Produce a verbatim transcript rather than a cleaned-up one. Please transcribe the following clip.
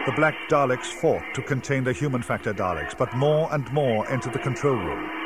The black Daleks fought to contain the human factor Daleks, but more and more entered the control room.